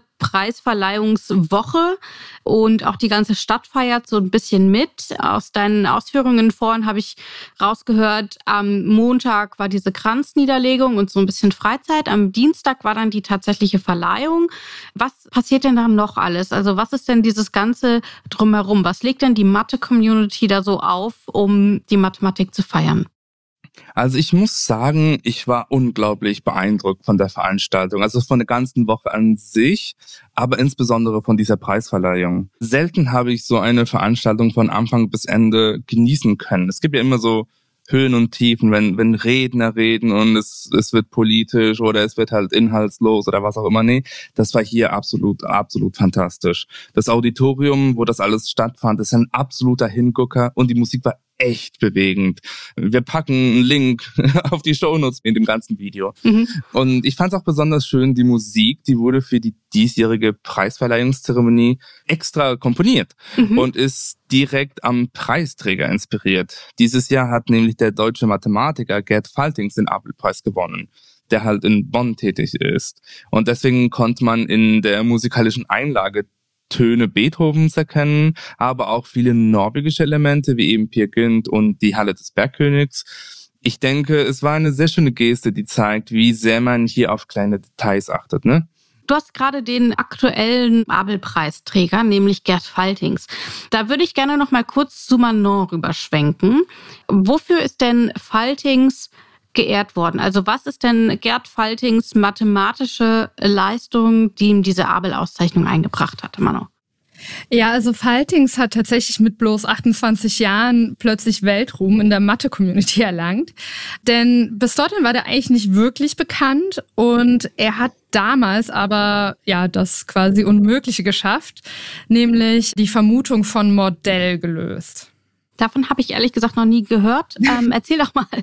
S1: Preisverleihungswoche und auch die ganze Stadt feiert so ein bisschen mit. Aus deinen Ausführungen vorhin habe ich rausgehört, am Montag war diese Kranzniederlegung und so ein bisschen Freizeit. Am Dienstag war dann die tatsächliche Verleihung. Was passiert denn dann noch alles? Also was ist denn dieses Ganze drumherum? Was legt denn die Mathe-Community da so auf, um die Mathematik zu feiern?
S2: Also ich muss sagen, ich war unglaublich beeindruckt von der Veranstaltung, also von der ganzen Woche an sich, aber insbesondere von dieser Preisverleihung. Selten habe ich so eine Veranstaltung von Anfang bis Ende genießen können. Es gibt ja immer so Höhen und Tiefen, wenn Redner reden und es wird politisch oder es wird halt inhaltslos oder was auch immer. Nee, das war hier absolut fantastisch. Das Auditorium, wo das alles stattfand, ist ein absoluter Hingucker und die Musik war echt bewegend. Wir packen einen Link auf die Shownotes in dem ganzen Video. Und ich fand es auch besonders schön, die Musik, die wurde für die diesjährige Preisverleihungszeremonie extra komponiert und ist direkt am Preisträger inspiriert. Dieses Jahr hat nämlich der deutsche Mathematiker Gerd Faltings den Abel-Preis gewonnen, der halt in Bonn tätig ist. Und deswegen konnte man in der musikalischen Einlage Töne Beethovens erkennen, aber auch viele norwegische Elemente, wie eben Peer Gynt und die Halle des Bergkönigs. Ich denke, es war eine sehr schöne Geste, die zeigt, wie sehr man hier auf kleine Details achtet, ne?
S1: Du hast gerade den aktuellen Abel-Preisträger, nämlich Gerd Faltings. Da würde ich gerne noch mal kurz zu Manon rüberschwenken. Wofür ist denn Faltings geehrt worden? Also was ist denn Gerd Faltings mathematische Leistung, die ihm diese Abel-Auszeichnung eingebracht hat, Manon?
S3: Ja, also Faltings hat tatsächlich mit bloß 28 Jahren plötzlich Weltruhm in der Mathe-Community erlangt. Denn bis dorthin war der eigentlich nicht wirklich bekannt und er hat damals aber ja das quasi Unmögliche geschafft, nämlich die Vermutung von Mordell gelöst.
S1: Davon habe ich ehrlich gesagt noch nie gehört. Erzähl doch mal.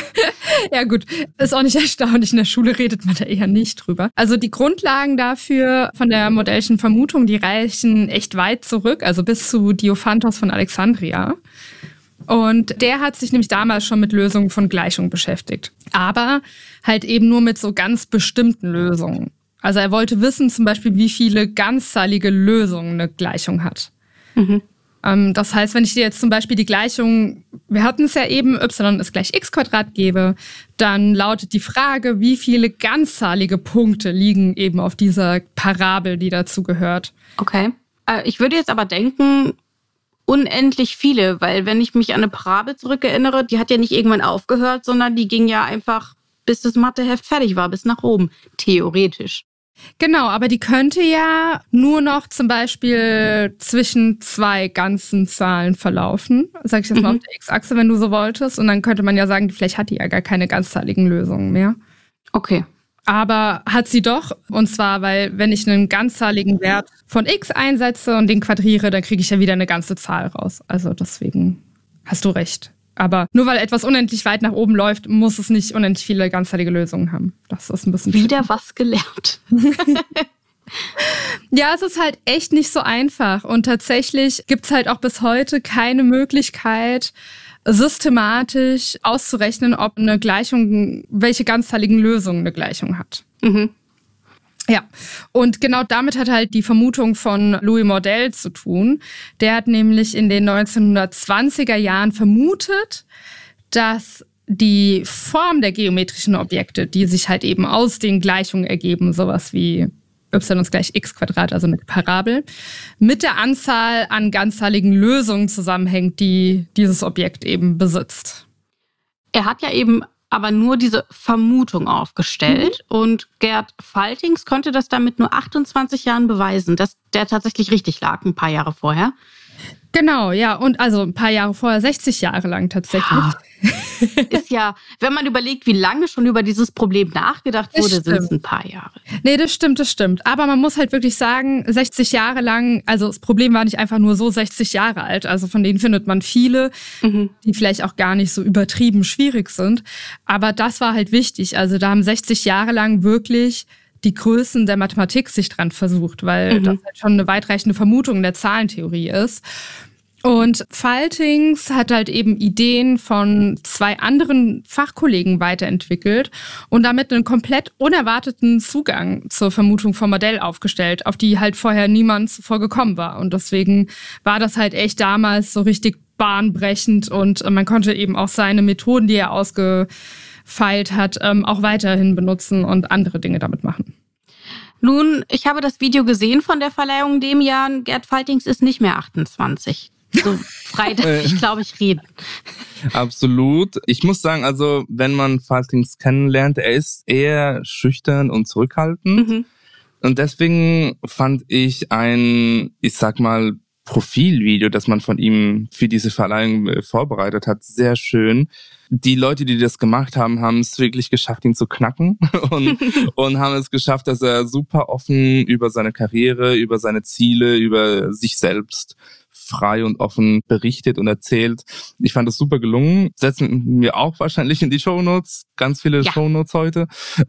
S3: Ja gut, ist auch nicht erstaunlich. In der Schule redet man da eher nicht drüber. Also die Grundlagen dafür von der Mordellschen Vermutung, die reichen echt weit zurück, also bis zu Diophantos von Alexandria. Und der hat sich nämlich damals schon mit Lösungen von Gleichungen beschäftigt. Aber halt eben nur mit so ganz bestimmten Lösungen. Also er wollte wissen zum Beispiel, wie viele ganzzahlige Lösungen eine Gleichung hat. Das heißt, wenn ich dir jetzt zum Beispiel die Gleichung, wir hatten es ja eben, y ist gleich x² gebe, dann lautet die Frage, wie viele ganzzahlige Punkte liegen eben auf dieser Parabel, die dazu gehört.
S1: Okay. Ich würde jetzt aber denken, unendlich viele, weil wenn ich mich an eine Parabel zurückerinnere, die hat ja nicht irgendwann aufgehört, sondern die ging ja einfach, bis das Matheheft fertig war, bis nach oben, theoretisch.
S3: Genau, aber die könnte ja nur noch zum Beispiel zwischen zwei ganzen Zahlen verlaufen. Sag ich jetzt mal auf der X-Achse, wenn du so wolltest. Und dann könnte man ja sagen, vielleicht hat die ja gar keine ganzzahligen Lösungen mehr.
S1: Okay.
S3: Aber hat sie doch. Und zwar, weil wenn ich einen ganzzahligen Wert von x einsetze und den quadriere, dann kriege ich ja wieder eine ganze Zahl raus. Also deswegen hast du recht. Aber nur weil etwas unendlich weit nach oben läuft, muss es nicht unendlich viele ganzzahlige Lösungen haben. Das ist ein bisschen
S1: wieder was gelernt.
S3: Ja, es ist halt echt nicht so einfach. Und tatsächlich gibt es halt auch bis heute keine Möglichkeit, systematisch auszurechnen, ob eine Gleichung, welche ganzzahligen Lösungen eine Gleichung hat. Ja, und genau damit hat halt die Vermutung von Louis Mordell zu tun. Der hat nämlich in den 1920er Jahren vermutet, dass die Form der geometrischen Objekte, die sich halt eben aus den Gleichungen ergeben, sowas wie y ist gleich x², also eine Parabel, mit der Anzahl an ganzzahligen Lösungen zusammenhängt, die dieses Objekt eben besitzt.
S1: Er hat ja eben aber nur diese Vermutung aufgestellt. Und Gerd Faltings konnte das dann mit nur 28 Jahren beweisen, dass der tatsächlich richtig lag, ein paar Jahre vorher.
S3: Genau, ja. Und also ein paar Jahre vorher, 60 Jahre lang tatsächlich.
S1: Ist ja, wenn man überlegt, wie lange schon über dieses Problem nachgedacht wurde, sind es ein paar Jahre.
S3: Nee, das stimmt. Aber man muss halt wirklich sagen, 60 Jahre lang, also das Problem war nicht einfach nur so 60 Jahre alt. Also von denen findet man viele, die vielleicht auch gar nicht so übertrieben schwierig sind. Aber das war halt wichtig. Also da haben 60 Jahre lang wirklich die Größen der Mathematik sich dran versucht, weil das halt schon eine weitreichende Vermutung der Zahlentheorie ist. Und Faltings hat halt eben Ideen von zwei anderen Fachkollegen weiterentwickelt und damit einen komplett unerwarteten Zugang zur Vermutung vom Modell aufgestellt, auf die halt vorher niemand zuvor gekommen war. Und deswegen war das halt echt damals so richtig bahnbrechend und man konnte eben auch seine Methoden, die er ausgefeilt hat, auch weiterhin benutzen und andere Dinge damit machen.
S1: Nun, ich habe das Video gesehen von der Verleihung in dem Jahr. Gerd Faltings ist nicht mehr 28. So frei darf ich, glaube ich, reden.
S2: Absolut. Ich muss sagen, also wenn man Faltings kennenlernt, er ist eher schüchtern und zurückhaltend. Und deswegen fand ich ich sag mal, Profilvideo, das man von ihm für diese Verleihung vorbereitet hat, sehr schön. Die Leute, die das gemacht haben, haben es wirklich geschafft, ihn zu knacken und haben es geschafft, dass er super offen über seine Karriere, über seine Ziele, über sich selbst frei und offen berichtet und erzählt. Ich fand das super gelungen. Setzen wir auch wahrscheinlich in die Shownotes. Ganz viele Shownotes heute.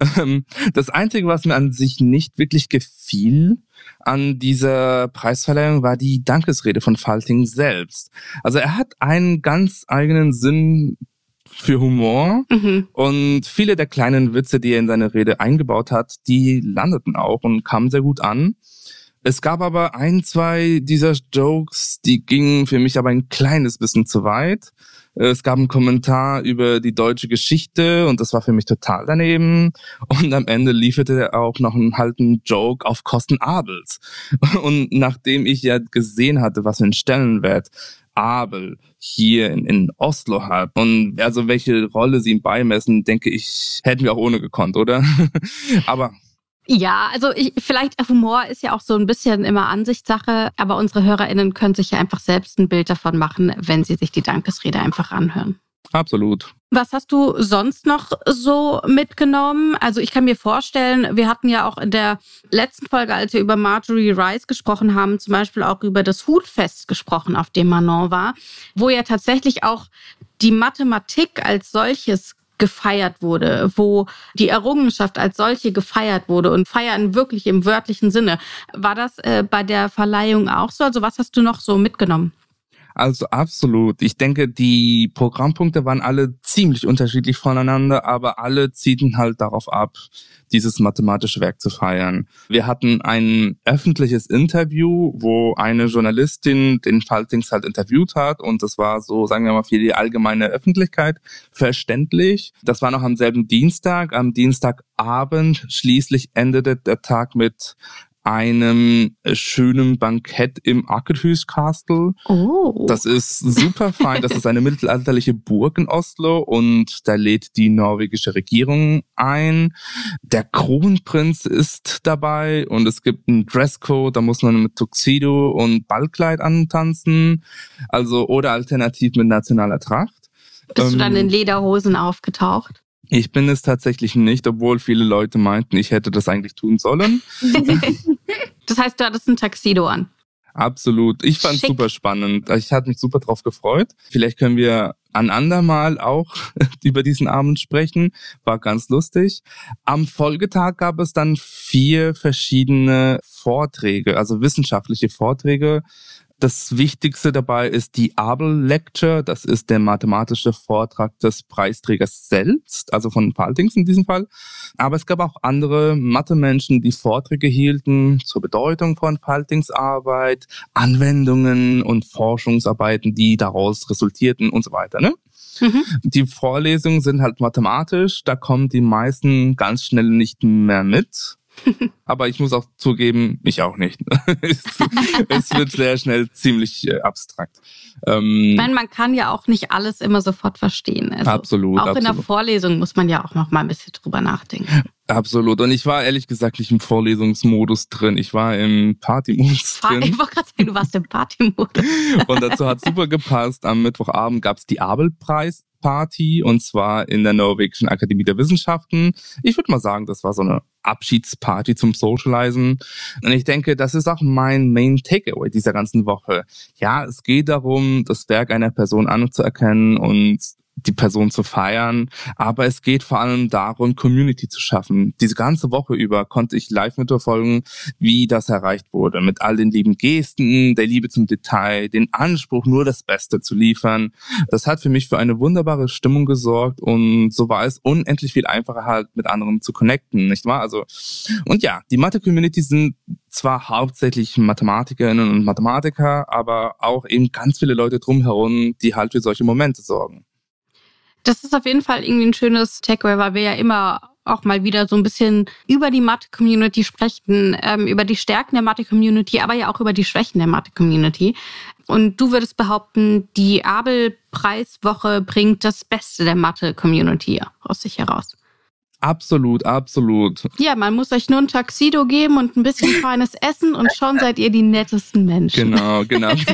S2: Das Einzige, was mir an sich nicht wirklich gefiel an dieser Preisverleihung, war die Dankesrede von Falting selbst. Also er hat einen ganz eigenen Sinn für Humor und viele der kleinen Witze, die er in seine Rede eingebaut hat, die landeten auch und kamen sehr gut an. Es gab aber ein, zwei dieser Jokes, die gingen für mich aber ein kleines bisschen zu weit. Es gab einen Kommentar über die deutsche Geschichte und das war für mich total daneben. Und am Ende lieferte er auch noch einen Joke auf Kosten Abels. Und nachdem ich ja gesehen hatte, was für einen Stellenwert Abel hier in Oslo hat und also welche Rolle sie ihm beimessen, denke ich, hätten wir auch ohne gekonnt, oder? Aber
S1: ja, also vielleicht Humor ist ja auch so ein bisschen immer Ansichtssache, aber unsere HörerInnen können sich ja einfach selbst ein Bild davon machen, wenn sie sich die Dankesrede einfach anhören.
S2: Absolut.
S1: Was hast du sonst noch so mitgenommen? Also ich kann mir vorstellen, wir hatten ja auch in der letzten Folge, als wir über Marjorie Rice gesprochen haben, zum Beispiel auch über das Hutfest gesprochen, auf dem Manon war, wo ja tatsächlich auch die Mathematik als solches gefeiert wurde, wo die Errungenschaft als solche gefeiert wurde und feiern wirklich im wörtlichen Sinne. War das bei der Verleihung auch so? Also was hast du noch so mitgenommen?
S2: Also absolut. Ich denke, die Programmpunkte waren alle ziemlich unterschiedlich voneinander, aber alle zielten halt darauf ab, dieses mathematische Werk zu feiern. Wir hatten ein öffentliches Interview, wo eine Journalistin den Faltings halt interviewt hat und das war so, sagen wir mal, für die allgemeine Öffentlichkeit verständlich. Das war noch am selben Dienstag. Am Dienstagabend schließlich endete der Tag mit einem schönen Bankett im Akershus Castle.
S1: Oh.
S2: Das ist super fein. Das ist eine mittelalterliche Burg in Oslo und da lädt die norwegische Regierung ein. Der Kronprinz ist dabei und es gibt einen Dresscode, da muss man mit Tuxedo und Ballkleid antanzen. Also oder alternativ mit nationaler Tracht.
S1: Bist du dann in Lederhosen aufgetaucht?
S2: Ich bin es tatsächlich nicht, obwohl viele Leute meinten, ich hätte das eigentlich tun sollen.
S1: Das heißt, du hattest ein Tuxedo an.
S2: Absolut. Ich fand es super spannend. Ich hatte mich super drauf gefreut. Vielleicht können wir ein andermal auch über diesen Abend sprechen. War ganz lustig. Am Folgetag gab es dann 4 verschiedene Vorträge, also wissenschaftliche Vorträge. Das Wichtigste dabei ist die Abel Lecture. Das ist der mathematische Vortrag des Preisträgers selbst, also von Faltings in diesem Fall. Aber es gab auch andere Mathe-Menschen, die Vorträge hielten zur Bedeutung von Faltings Arbeit, Anwendungen und Forschungsarbeiten, die daraus resultierten und so weiter, ne? Die Vorlesungen sind halt mathematisch, da kommen die meisten ganz schnell nicht mehr mit. Aber ich muss auch zugeben, ich auch nicht. Es wird sehr schnell ziemlich abstrakt.
S1: Ich meine, man kann ja auch nicht alles immer sofort verstehen. Also
S2: absolut.
S1: Auch in der Vorlesung muss man ja auch noch mal ein bisschen drüber nachdenken.
S2: Absolut. Und ich war ehrlich gesagt nicht im Vorlesungsmodus drin. Ich war im Partymodus drin.
S1: Ich wollte gerade sagen, du warst im Partymodus.
S2: Und dazu hat super gepasst. Am Mittwochabend gab es die Abel-Preis-Party und zwar in der Norwegischen Akademie der Wissenschaften. Ich würde mal sagen, das war so eine Abschiedsparty zum Socializen. Und ich denke, das ist auch mein Main Takeaway dieser ganzen Woche. Ja, es geht darum, das Werk einer Person anzuerkennen und die Person zu feiern, aber es geht vor allem darum, Community zu schaffen. Diese ganze Woche über konnte ich live mitverfolgen, wie das erreicht wurde, mit all den lieben Gesten, der Liebe zum Detail, den Anspruch, nur das Beste zu liefern. Das hat für mich für eine wunderbare Stimmung gesorgt und so war es unendlich viel einfacher halt mit anderen zu connecten, nicht wahr? Also, und ja, die Mathe-Community sind zwar hauptsächlich Mathematikerinnen und Mathematiker, aber auch eben ganz viele Leute drumherum, die halt für solche Momente sorgen.
S1: Das ist auf jeden Fall irgendwie ein schönes Takeaway, weil wir ja immer auch mal wieder so ein bisschen über die Mathe-Community sprechen, über die Stärken der Mathe-Community, aber ja auch über die Schwächen der Mathe-Community. Und du würdest behaupten, die Abel-Preiswoche bringt das Beste der Mathe-Community aus sich heraus.
S2: Absolut, absolut.
S1: Ja, man muss euch nur ein Tuxedo geben und ein bisschen feines Essen und schon seid ihr die nettesten Menschen.
S2: Genau.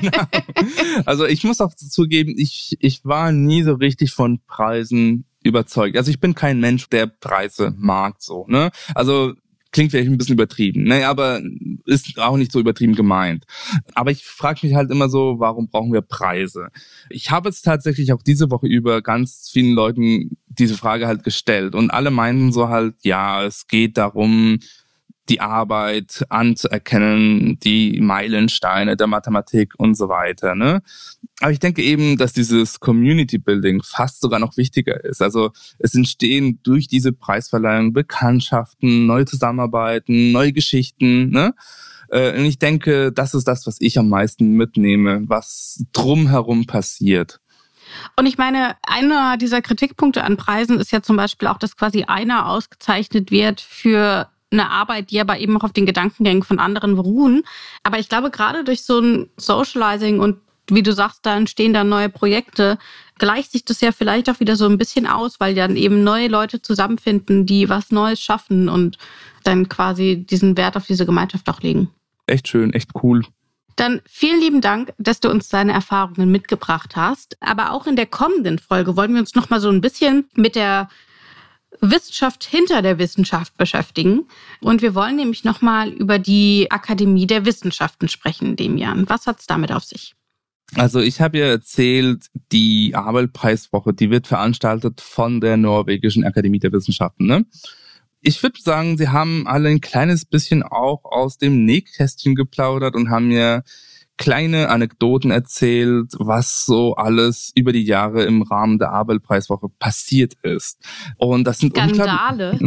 S2: Also ich muss auch zugeben, ich war nie so richtig von Preisen überzeugt. Also ich bin kein Mensch, der Preise mag, so, ne? Also klingt vielleicht ein bisschen übertrieben, ne? Aber ist auch nicht so übertrieben gemeint. Aber ich frage mich halt immer so, warum brauchen wir Preise? Ich habe jetzt tatsächlich auch diese Woche über ganz vielen Leuten diese Frage halt gestellt und alle meinten so halt, ja, es geht darum, die Arbeit anzuerkennen, die Meilensteine der Mathematik und so weiter, ne? Aber ich denke eben, dass dieses Community Building fast sogar noch wichtiger ist. Also es entstehen durch diese Preisverleihung Bekanntschaften, neue Zusammenarbeiten, neue Geschichten, ne? Und ich denke, das ist das, was ich am meisten mitnehme, was drumherum passiert.
S1: Und ich meine, einer dieser Kritikpunkte an Preisen ist ja zum Beispiel auch, dass quasi einer ausgezeichnet wird für eine Arbeit, die aber eben auch auf den Gedankengängen von anderen beruhen. Aber ich glaube, gerade durch so ein Socializing und wie du sagst, da entstehen dann neue Projekte, gleicht sich das ja vielleicht auch wieder so ein bisschen aus, weil dann eben neue Leute zusammenfinden, die was Neues schaffen und dann quasi diesen Wert auf diese Gemeinschaft auch legen.
S2: Echt schön, echt cool.
S1: Dann vielen lieben Dank, dass du uns deine Erfahrungen mitgebracht hast. Aber auch in der kommenden Folge wollen wir uns noch mal so ein bisschen mit der Wissenschaft hinter der Wissenschaft beschäftigen. Und wir wollen nämlich noch mal über die Akademie der Wissenschaften sprechen, Demian. Was hat es damit auf sich?
S2: Also ich habe ja erzählt, die Abel-Preiswoche, die wird veranstaltet von der Norwegischen Akademie der Wissenschaften, ne? Ich würde sagen, sie haben alle ein kleines bisschen auch aus dem Nähkästchen geplaudert und haben mir kleine Anekdoten erzählt, was so alles über die Jahre im Rahmen der Abel-Preiswoche passiert ist. Und das sind
S1: Skandale.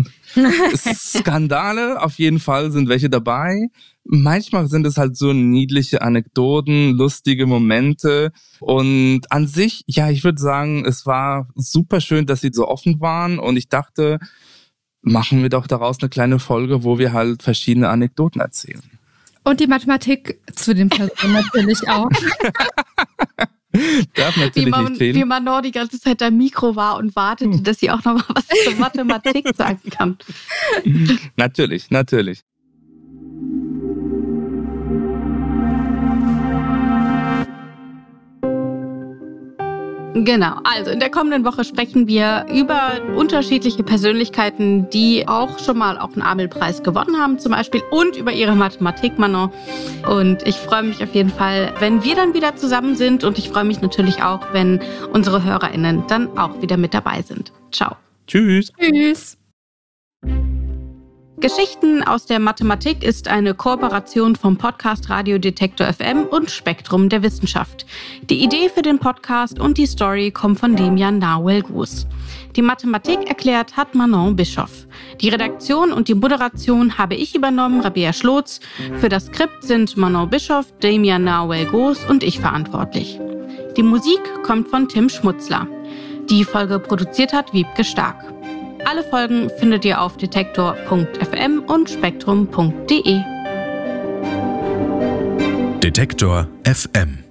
S2: Skandale, auf jeden Fall sind welche dabei. Manchmal sind es halt so niedliche Anekdoten, lustige Momente. Und an sich, ja, ich würde sagen, es war super schön, dass sie so offen waren. Und ich dachte, machen wir doch daraus eine kleine Folge, wo wir halt verschiedene Anekdoten erzählen.
S3: Und die Mathematik zu den Personen natürlich auch.
S2: Darf natürlich nicht fehlen.
S1: Wie Manon die ganze Zeit am Mikro war und wartete, dass sie auch noch mal was zur Mathematik sagen kann.
S2: Natürlich.
S1: Genau, also in der kommenden Woche sprechen wir über unterschiedliche Persönlichkeiten, die auch schon mal auch einen Abel-Preis gewonnen haben zum Beispiel und über ihre Mathematik, Manon. Und ich freue mich auf jeden Fall, wenn wir dann wieder zusammen sind und ich freue mich natürlich auch, wenn unsere HörerInnen dann auch wieder mit dabei sind. Ciao.
S2: Tschüss.
S3: Tschüss.
S1: Geschichten aus der Mathematik ist eine Kooperation vom Podcast Radio Detektor FM und Spektrum der Wissenschaft. Die Idee für den Podcast und die Story kommen von Demian Nahuel-Gus. Die Mathematik erklärt hat Manon Bischoff. Die Redaktion und die Moderation habe ich übernommen, Rabea Schlotz. Für das Skript sind Manon Bischoff, Demian Nahuel-Gus und ich verantwortlich. Die Musik kommt von Tim Schmutzler. Die Folge produziert hat Wiebke Stark. Alle Folgen findet ihr auf detektor.fm und spektrum.de.
S5: Detektor FM